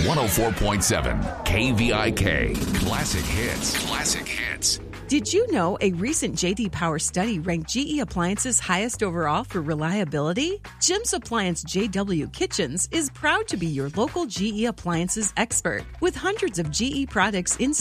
104.7 KVIK. Classic hits. Classic hits. Did you know a recent J.D. Power study ranked GE Appliances highest overall for reliability? Jim's Appliance JW Kitchens is proud to be your local GE Appliances expert with hundreds of GE products in